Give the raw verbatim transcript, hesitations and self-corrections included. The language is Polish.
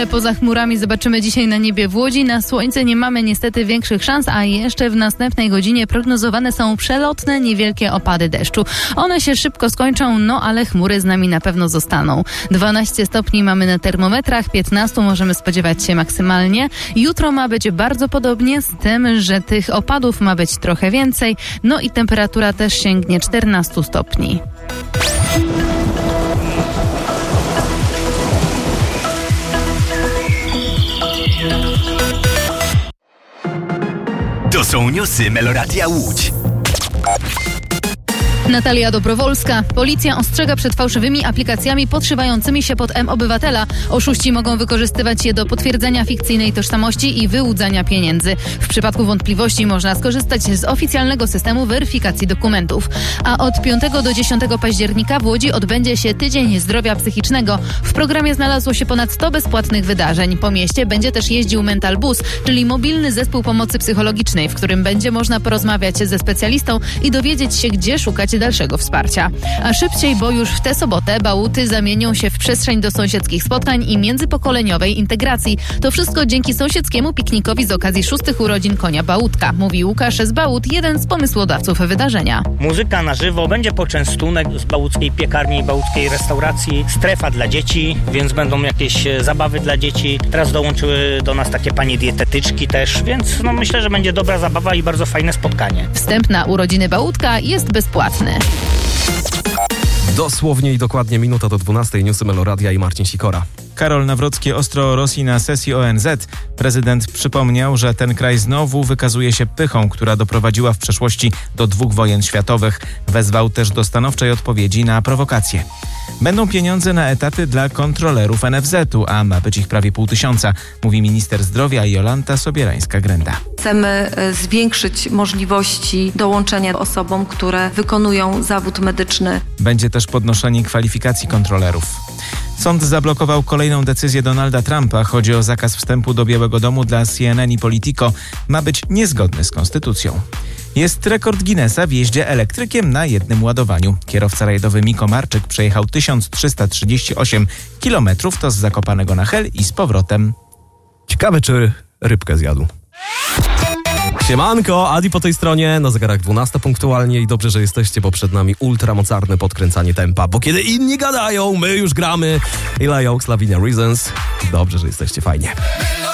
ale poza chmurami zobaczymy dzisiaj na niebie w Łodzi. Na słońce nie mamy niestety większych szans, a jeszcze w następnej godzinie prognozowane są przelotne, niewielkie opady deszczu. One się szybko skończą, no ale chmury z nami na pewno zostaną. dwanaście stopni mamy na termometrach, piętnaście możemy spodziewać się maksymalnie. Jutro ma być bardzo podobnie, z tym, że tych opadów ma być trochę więcej, no i temperatura też sięgnie czternaście stopni. To są newsy Meloradia Łódź. Natalia Dobrowolska. Policja ostrzega przed fałszywymi aplikacjami podszywającymi się pod M-Obywatela. Oszuści mogą wykorzystywać je do potwierdzenia fikcyjnej tożsamości i wyłudzania pieniędzy. W przypadku wątpliwości można skorzystać z oficjalnego systemu weryfikacji dokumentów. A od piątego do dziesiątego października w Łodzi odbędzie się Tydzień Zdrowia Psychicznego. W programie znalazło się ponad sto bezpłatnych wydarzeń. Po mieście będzie też jeździł Mental Bus, czyli mobilny zespół pomocy psychologicznej, w którym będzie można porozmawiać ze specjalistą i dowiedzieć się, gdzie szukać dalszego wsparcia. A szybciej, bo już w tę sobotę Bałuty zamienią się w przestrzeń do sąsiedzkich spotkań i międzypokoleniowej integracji. To wszystko dzięki sąsiedzkiemu piknikowi z okazji szóstych urodzin konia Bałutka, mówi Łukasz z Bałut, jeden z pomysłodawców wydarzenia. Muzyka na żywo, będzie poczęstunek z bałuckiej piekarni, bałuckiej restauracji, strefa dla dzieci, więc będą jakieś zabawy dla dzieci. Teraz dołączyły do nas takie panie dietetyczki też, więc no myślę, że będzie dobra zabawa i bardzo fajne spotkanie. Wstęp na urodziny Bałutka jest bezpłatny. Dosłownie i dokładnie minuta do dwunastej. Newsy Meloradia i Marcin Sikora. Karol Nawrocki ostro o Rosji na sesji O N Z. Prezydent przypomniał, że ten kraj znowu wykazuje się pychą, która doprowadziła w przeszłości do dwóch wojen światowych. Wezwał też do stanowczej odpowiedzi na prowokacje. Będą pieniądze na etaty dla kontrolerów N F Z u, a ma być ich prawie pół tysiąca, mówi minister zdrowia Jolanta Sobierańska-Grenda. Chcemy zwiększyć możliwości dołączenia osobom, które wykonują zawód medyczny. Będzie też podnoszenie kwalifikacji kontrolerów. Sąd zablokował kolejną decyzję Donalda Trumpa. Chodzi o zakaz wstępu do Białego Domu dla C N N i Politico. Ma być niezgodny z konstytucją. Jest rekord Guinnessa w jeździe elektrykiem na jednym ładowaniu. Kierowca rajdowy Miko Marczyk przejechał tysiąc trzysta trzydzieści osiem kilometrów, to z Zakopanego na Hel i z powrotem. Ciekawe, czy rybkę zjadł. Siemanko, Adi po tej stronie, na zegarach dwunasta punktualnie i dobrze, że jesteście, bo przed nami ultramocarne podkręcanie tempa, bo kiedy inni gadają, my już gramy. Ila Oaks, Lavinia Reasons. Dobrze, że jesteście, fajnie.